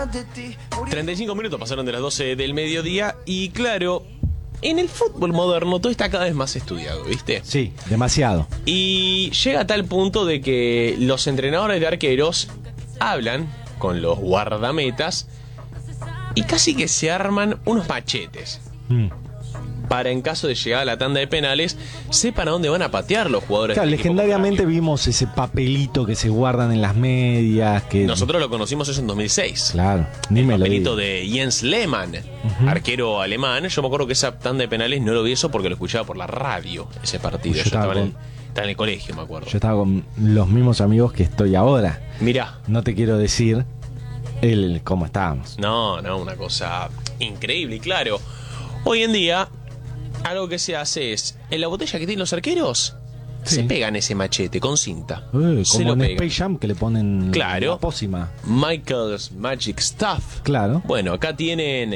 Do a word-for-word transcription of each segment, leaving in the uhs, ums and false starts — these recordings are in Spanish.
treinta y cinco minutos pasaron de las doce del mediodía y claro, en el fútbol moderno todo está cada vez más estudiado, ¿viste? Sí, demasiado. Y llega a tal punto de que los entrenadores de arqueros hablan con los guardametas y casi que se arman unos machetes. Mm. Para en caso de llegar a la tanda de penales, sepan a dónde van a patear los jugadores. Claro, del legendariamente vimos ese papelito que se guardan en las medias. Que nosotros lo conocimos eso en dos mil seis. Claro, ni me el lo papelito digo. de Jens Lehmann, uh-huh. arquero alemán. Yo me acuerdo que esa tanda de penales no lo vi eso porque lo escuchaba por la radio, ese partido. Yo, yo estaba, estaba, en, estaba en el colegio, me acuerdo. Yo estaba con los mismos amigos que estoy ahora. Mirá. No te quiero decir el cómo estábamos. No, no, una cosa increíble. Y claro, hoy en día algo que se hace es, en la botella que tienen los arqueros, sí. se pegan ese machete con cinta. Eh, se como lo en pegan. Space Jam que le ponen claro. la pócima. Michael's Magic Stuff. Claro. Bueno, acá tienen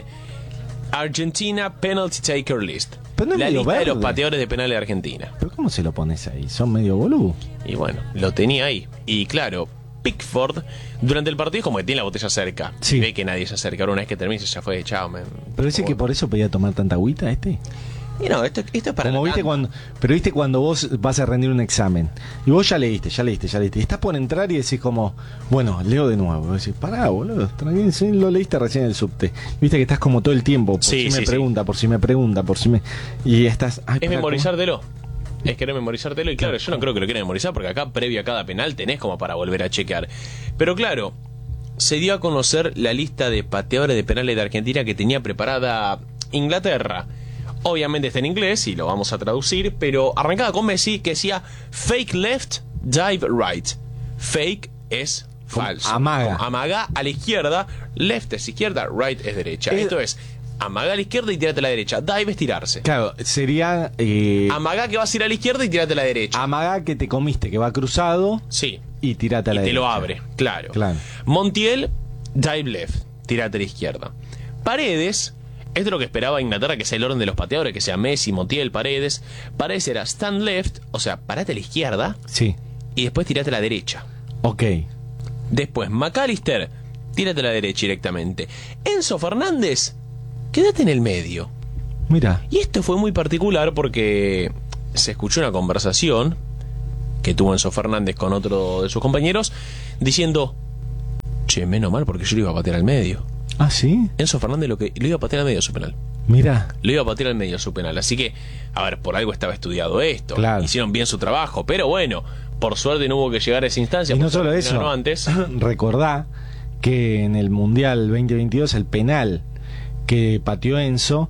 Argentina Penalty Taker List. Pero no es la medio lista verde. de los pateadores de penales de Argentina. ¿Pero cómo se lo pones ahí? ¿Son medio boludo? Y bueno, lo tenía ahí. Y claro, Pickford, durante el partido es como que tiene la botella cerca. Sí. Y ve que nadie se acerca. Una vez que termina, ya fue, chao, man. Pero dice que por eso podía tomar tanta agüita este. Y no, esto, esto es para Como viste cuando, pero viste cuando vos vas a rendir un examen y vos ya leíste, ya leíste, ya leíste y estás por entrar y decís como, bueno, leo de nuevo. Y decís, pará, boludo, tranquilo, sí, lo leíste recién en el subte. Viste que estás como todo el tiempo, por sí, si sí, me sí. pregunta, por si me pregunta, por si me... Y estás... Ay, es pará, memorizártelo. ¿cómo? Es querer memorizártelo y claro, claro, yo no creo que lo quieran memorizar porque acá previo a cada penal tenés como para volver a chequear. Pero claro, se dio a conocer la lista de pateadores de penales de Argentina que tenía preparada Inglaterra. Obviamente está en inglés y lo vamos a traducir, pero arrancaba con Messi que decía fake left, dive right. Fake es falso. Amaga. Amaga a la izquierda, left es izquierda, right es derecha. Es... Esto es, amaga a la izquierda y tirate a la derecha. Dive es tirarse. Claro, sería... Eh... Amaga que vas a ir a la izquierda y tirate a la derecha. Amaga que te comiste, que va cruzado. Sí. Y tirate a la y derecha. Y te lo abre, claro. claro. Montiel, dive left, tirate a la izquierda. Paredes... Esto es lo que esperaba Inglaterra, que sea el orden de los pateadores, que sea Messi, Montiel, Paredes. Paredes era stand left, o sea, parate a la izquierda. Sí. Y después tirate a la derecha. Ok. Después, McAllister, tírate a la derecha directamente. Enzo Fernández, quédate en el medio. Mira. Y esto fue muy particular porque se escuchó una conversación que tuvo Enzo Fernández con otro de sus compañeros, diciendo, che, menos mal porque yo lo iba a patear al medio. ¿Ah, sí? Enzo Fernández lo que lo iba a patear al medio su penal. Mira. Lo iba a patear al medio su penal. Así que, a ver, por algo estaba estudiado esto. Claro. Hicieron bien su trabajo. Pero bueno, por suerte no hubo que llegar a esa instancia. Y no solo eso. Antes. Recordá que en el Mundial veinte veintidós el penal que pateó Enzo,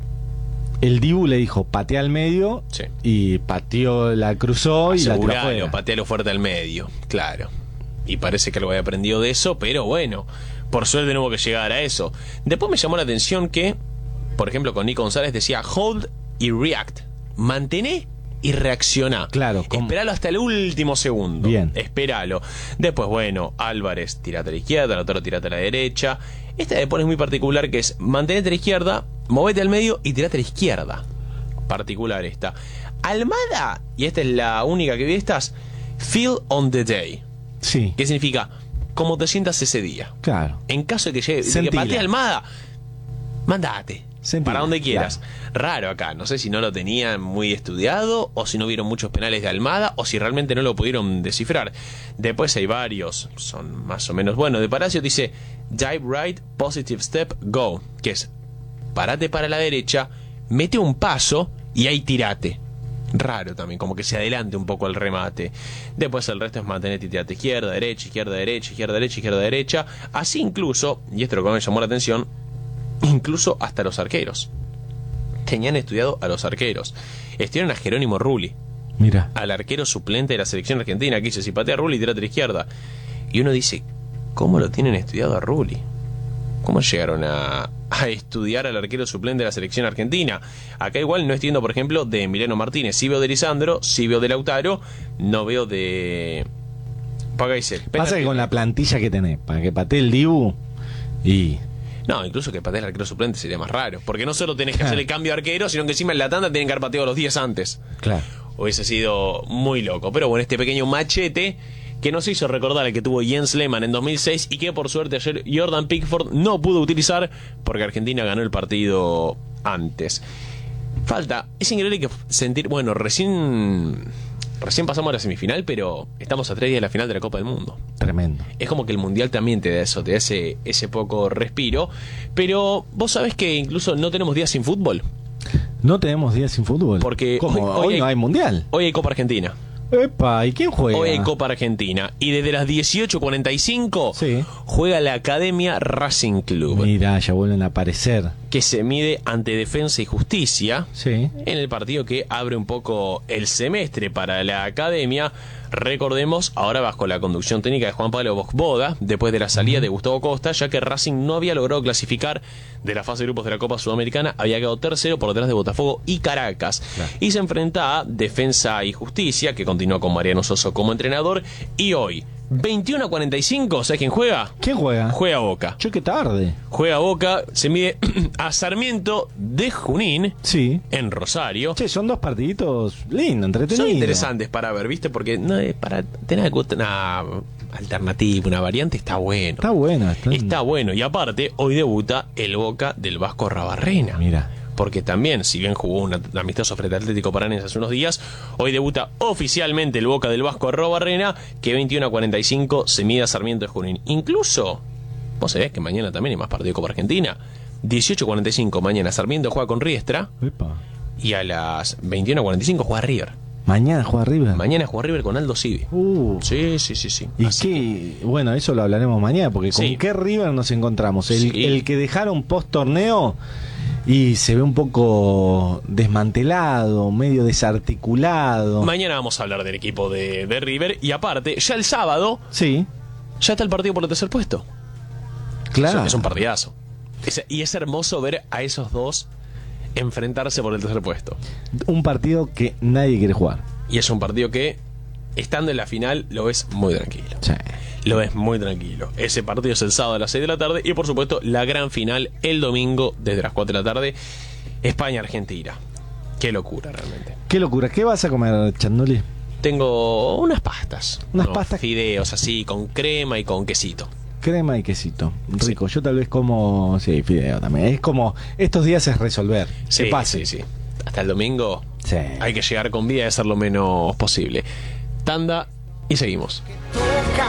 el Dibu le dijo patea al medio, sí. Y pateó, la cruzó y aseguralo, la tiró afuera. Patealo fuerte al medio, claro. Y parece que algo había aprendido de eso, pero bueno, por suerte no hubo que llegar a eso. Después me llamó la atención que, por ejemplo, con Nico González decía hold y react. Mantené y reaccioná. Claro. ¿Cómo? Esperalo hasta el último segundo. Bien. Esperalo. Después, bueno, Álvarez, tirate a la izquierda, Lautaro, tirate a la derecha. Esta de es muy particular, que es mantenete a la izquierda, movete al medio y tirate a la izquierda. Particular esta. Almada, y esta es la única que vi estas, feel on the day. Sí. ¿Qué significa? Cómo te sientas ese día. Claro. En caso de que llegue, de que patee Almada, mandate. Sentila, para donde quieras. Claro. Raro acá. No sé si no lo tenían muy estudiado, o si no vieron muchos penales de Almada, o si realmente no lo pudieron descifrar. Después hay varios, son más o menos. Bueno, de Palacio dice dive right, positive step, go. Que es, parate para la derecha, mete un paso y ahí tirate. Raro también, como que se adelante un poco el remate. Después el resto es mantenerte y tirate izquierda, derecha, izquierda, derecha, izquierda, derecha, izquierda, derecha. Así incluso, y esto es lo que me llamó la atención, incluso hasta los arqueros. Tenían estudiado a los arqueros. Estudiaron a Jerónimo Rulli. Mira. Al arquero suplente de la selección argentina, que dice, si patea a Rulli, tirate a la izquierda. Y uno dice, ¿cómo lo tienen estudiado a Rulli? ¿Cómo llegaron a, a estudiar al arquero suplente de la selección argentina? Acá igual no entiendo, por ejemplo, de Emiliano Martínez. Sí veo de Lisandro, sí veo de Lautaro, no veo de... Pagaisel. Pasa que con la plantilla que tenés, para que patee el Dibu y... No, incluso que patee el arquero suplente sería más raro. Porque no solo tenés que hacer el cambio de arquero, sino que encima en la tanda tienen que haber pateado los días antes. Claro. Hubiese sido muy loco. Pero bueno, este pequeño machete que nos hizo recordar el que tuvo Jens Lehmann en dos mil seis y que por suerte ayer Jordan Pickford no pudo utilizar porque Argentina ganó el partido antes. Falta, es increíble que sentir, bueno, recién recién pasamos a la semifinal, pero estamos a tres días de la final de la Copa del Mundo. Tremendo. Es como que el Mundial también te da eso, te da ese, ese poco respiro, pero vos sabés que incluso no tenemos días sin fútbol. No tenemos días sin fútbol. Porque ¿Cómo? Hoy, hoy, hoy hay, no hay Mundial. Hoy hay Copa Argentina. Epa, ¿y quién juega? Hoy hay Copa Argentina. Y desde las dieciocho cuarenta y cinco sí. juega la Academia Racing Club. Mira, ya vuelven a aparecer. Que se mide ante Defensa y Justicia. Sí. En el partido que abre un poco el semestre para la Academia. Recordemos, ahora bajo la conducción técnica de Juan Pablo Bosboda, después de la salida uh-huh. de Gustavo Costa, ya que Racing no había logrado clasificar de la fase de grupos de la Copa Sudamericana, había quedado tercero por detrás de Botafogo y Caracas. Claro. Y se enfrenta a Defensa y Justicia, que continúa con Mariano Soso como entrenador, y hoy, veintiuno a cuarenta y cinco, ¿sabes quién juega? ¿Quién juega? Juega Boca. Che, qué tarde. Juega Boca, se mide a Sarmiento de Junín, sí. en Rosario. Che, son dos partiditos lindos, entretenidos. Son interesantes para ver, ¿viste? Porque no es para tener una alternativa, una variante, está bueno. Está bueno. Está, está bueno. Y aparte, hoy debuta el Boca del Vasco Rabarrena. Mira. Porque también, si bien jugó un amistoso frente al Atlético Paranaense hace unos días, hoy debuta oficialmente el Boca del Vasco Rabarrena, que veintiuno a cuarenta y cinco se mide a Sarmiento de Junín. Incluso, vos sabés que mañana también hay más partido de Copa Argentina. dieciocho a cuarenta y cinco mañana Sarmiento juega con Riestra. Epa. Y a las veintiuno a cuarenta y cinco juega River. Mañana juega River. Mañana juega River con Aldo Civi. Uh. Sí, sí, sí, sí. Y Así qué, que... bueno, eso lo hablaremos mañana, porque sí. ¿con qué River nos encontramos? El, sí. el que dejaron post torneo y se ve un poco desmantelado, medio desarticulado. Mañana vamos a hablar del equipo de, de River. Y aparte, ya el sábado, sí, ya está el partido por el tercer puesto. Claro. Es, es un partidazo. Es, y es hermoso ver a esos dos enfrentarse por el tercer puesto. Un partido que nadie quiere jugar. Y es un partido que, estando en la final, lo ves muy tranquilo. Sí. Lo ves muy tranquilo. Ese partido es el sábado a las seis de la tarde. Y por supuesto, la gran final el domingo desde las cuatro de la tarde. España-Argentina. Qué locura realmente. Qué locura. ¿Qué vas a comer, Chanduli? Tengo unas pastas. Unas no, pastas. Fideos así, con crema y con quesito. Crema y quesito. Rico. Sí. Yo tal vez como... Sí, fideo también. Es como... Estos días es resolver. Sí, que pase. sí, sí. Hasta el domingo sí. hay que llegar con vida y hacer lo menos posible. Tanda y seguimos.